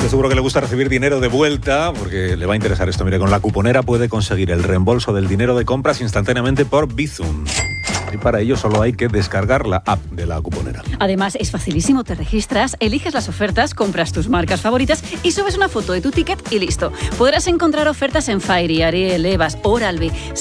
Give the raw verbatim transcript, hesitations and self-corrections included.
usted seguro que le gusta recibir dinero de vuelta, porque le va a interesar esto. Mire, con la cuponera puede conseguir el reembolso del dinero de compras instantáneamente por Bizum. Y para ello solo hay que descargar la app de la cuponera. Además, es facilísimo. Te registras, eliges las ofertas, compras tus marcas favoritas y subes una foto de tu ticket y listo. Podrás encontrar ofertas en Fairy, Ariel, Evas, Oral-B.